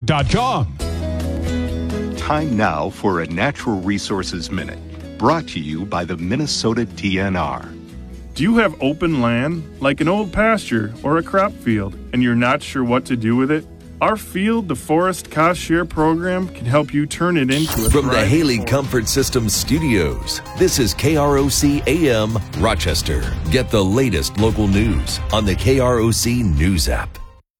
Time now for a Natural Resources Minute, brought to you by the Minnesota DNR. Do you have open land, like an old pasture or a crop field, and you're not sure what to do with it? Our Field to Forest Cost Share program can help you turn it into a From the Haley Comfort Systems studios, this is KROC AM Rochester. Get the latest local news on the KROC News app.